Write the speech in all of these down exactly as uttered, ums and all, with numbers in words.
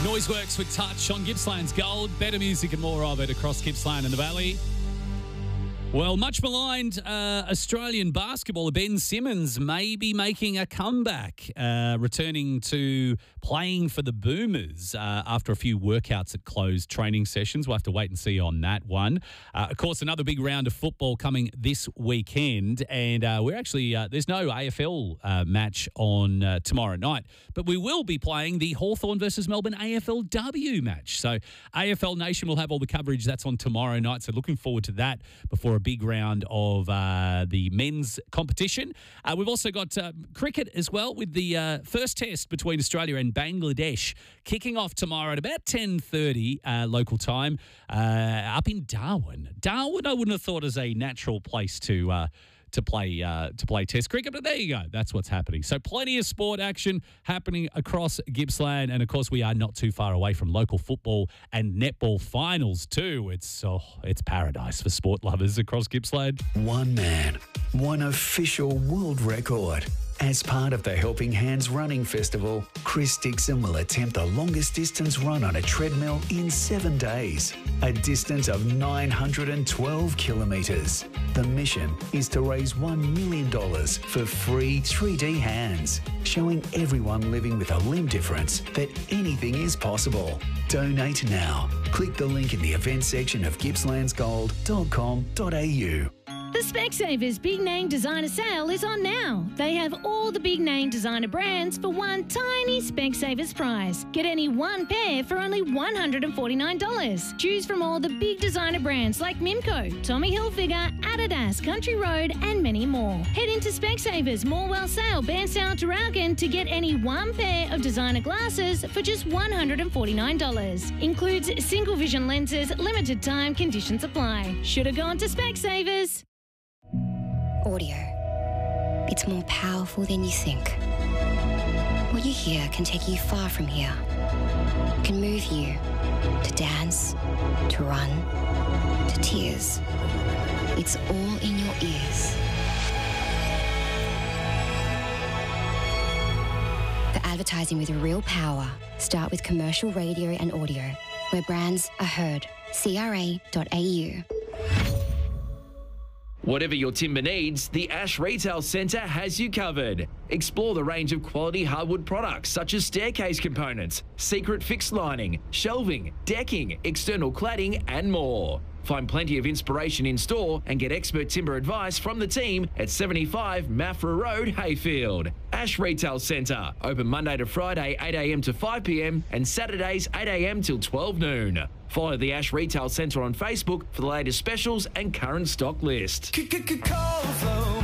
Noiseworks with Touch on Gippsland's Gold. Better music and more of it across Gippsland and the Valley. Well, much maligned uh, Australian basketballer Ben Simmons may be making a comeback, uh, returning to playing for the Boomers uh, after a few workouts at closed training sessions. We'll have to wait and see on that one. Uh, of course, another big round of football coming this weekend, and uh, we're actually uh, there's no A F L uh, match on uh, tomorrow night, but we will be playing the Hawthorn versus Melbourne A F L W match. So A F L Nation will have all the coverage. That's on tomorrow night, so looking forward to that before a big round of uh, the men's competition. Uh, we've also got uh, cricket as well, with the uh, first test between Australia and Bangladesh kicking off tomorrow at about ten thirty uh, local time uh, up in Darwin. Darwin, I wouldn't have thought is a natural place to uh, to play uh, to play test cricket, but there you go. That's what's happening. So plenty of sport action happening across Gippsland, and of course we are not too far away from local football and netball finals too. It's oh, it's paradise for sport lovers across Gippsland. One man, one official world record. As part of the Helping Hands Running Festival, Chris Dixon will attempt the longest distance run on a treadmill in seven days, a distance of nine hundred twelve kilometres. The mission is to raise one million dollars for free three D hands, showing everyone living with a limb difference that anything is possible. Donate now. Click the link in the events section of gippslands gold dot com dot a u. The Specsavers Big Name Designer Sale is on now. They have all the big name designer brands for one tiny Specsavers price. Get any one pair for only one hundred forty-nine dollars. Choose from all the big designer brands like Mimco, Tommy Hilfiger, Adidas, Country Road, and many more. Head into Specsavers, Morwell Sale, Bairnstown, Traralgon to get any one pair of designer glasses for just one hundred forty-nine dollars. Includes single vision lenses, limited time, conditions apply. Should have gone to Specsavers. Audio. It's more powerful than you think. What you hear can take you far from here. It can move you to dance, to run, to tears. It's all in your ears. For advertising with real power, start with commercial radio and audio, where brands are heard. C R A dot A U. Whatever your timber needs, the Ash Retail Centre has you covered. Explore the range of quality hardwood products such as staircase components, secret fixed lining, shelving, decking, external cladding and more. Find plenty of inspiration in store and get expert timber advice from the team at seventy-five Maffra Road, Hayfield. Ash Retail Centre, open Monday to Friday eight a m to five p m and Saturdays eight a m till twelve noon. Follow the Ash Retail Centre on Facebook for the latest specials and current stock list. Coldflow.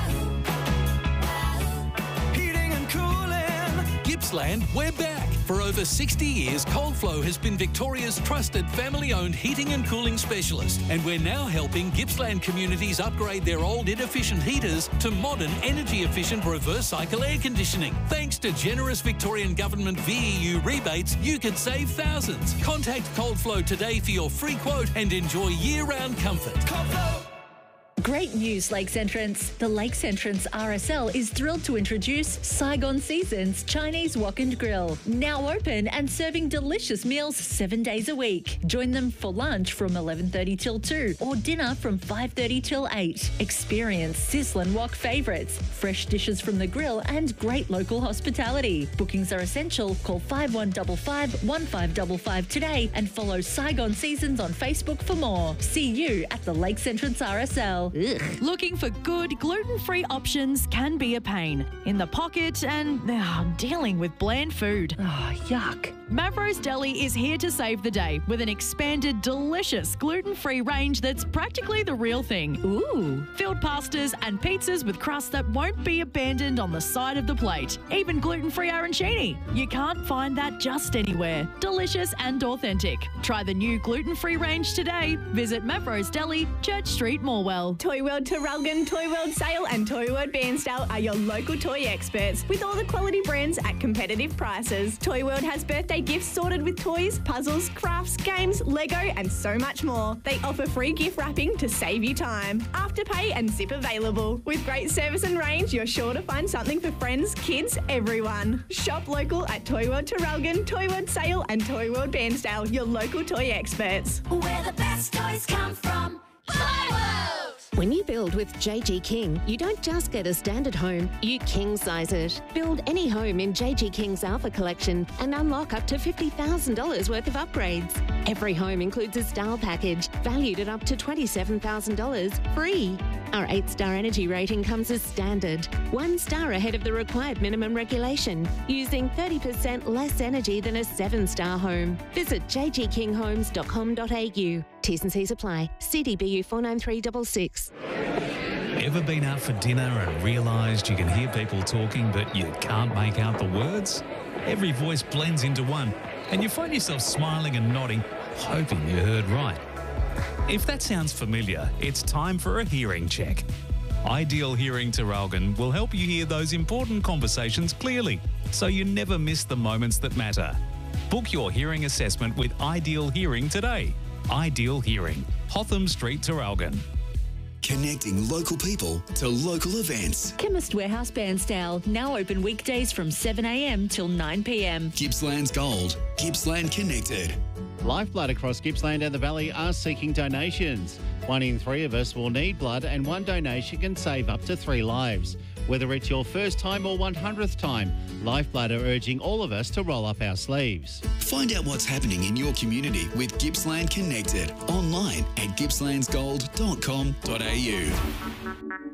Heating and cooling. Gippsland, we're back. For over sixty years, Coldflow has been Victoria's trusted family-owned heating and cooling specialist, and we're now helping Gippsland communities upgrade their old inefficient heaters to modern energy-efficient reverse cycle air conditioning. Thanks to generous Victorian Government V E U rebates, you could save thousands. Contact Coldflow today for your free quote and enjoy year-round comfort. Coldflow. Great news, Lakes Entrance. The Lakes Entrance R S L is thrilled to introduce Saigon Seasons Chinese Wok and Grill. Now open and serving delicious meals seven days a week. Join them for lunch from eleven thirty till two or dinner from five thirty till eight. Experience sizzling wok favourites, fresh dishes from the grill and great local hospitality. Bookings are essential. Call five one five five, one five five five today and follow Saigon Seasons on Facebook for more. See you at the Lakes Entrance R S L. Ugh. Looking for good gluten-free options can be a pain in the pocket and uh, dealing with bland food. Oh, yuck. Mavro's Deli is here to save the day with an expanded, delicious gluten-free range that's practically the real thing. Ooh. Filled pastas and pizzas with crust that won't be abandoned on the side of the plate. Even gluten-free arancini. You can't find that just anywhere. Delicious and authentic. Try the new gluten-free range today. Visit Mavro's Deli, Church Street, Morwell. Toy World Traralgon, Toy World Sale and Toy World Bairnsdale are your local toy experts with all the quality brands at competitive prices. Toy World has birthday gifts sorted with toys, puzzles, crafts, games, Lego and so much more. They offer free gift wrapping to save you time. Afterpay and zip available. With great service and range, you're sure to find something for friends, kids, everyone. Shop local at Toy World Traralgon, Toy World Sale and Toy World Bairnsdale, your local toy experts. Where the best toys come from. Toy World! When you build with J G King, you don't just get a standard home, you king size it. Build any home in J G King's Alpha Collection and unlock up to fifty thousand dollars worth of upgrades. Every home includes a style package valued at up to twenty-seven thousand dollars free. Our eight star energy rating comes as standard, one star ahead of the required minimum regulation, using thirty percent less energy than a seven star home. Visit j g king homes dot com dot a u. T's and C's apply. C D B U four nine three six six. Ever been out for dinner and realised you can hear people talking but you can't make out the words? Every voice blends into one and you find yourself smiling and nodding, hoping you heard right. If that sounds familiar, it's time for a hearing check. Ideal Hearing Traralgon will help you hear those important conversations clearly so you never miss the moments that matter. Book your hearing assessment with Ideal Hearing today. Ideal Hearing, Hotham Street, Traralgon. Connecting local people to local events. Chemist Warehouse Bairnsdale, now open weekdays from seven a m till nine p m. Gippsland's Gold. Gippsland Connected. Lifeblood across Gippsland and the Valley are seeking donations. One in three of us will need blood and one donation can save up to three lives. Whether it's your first time or one hundredth time, Lifeblood are urging all of us to roll up our sleeves. Find out what's happening in your community with Gippsland Connected online at gippslands gold dot com dot a u.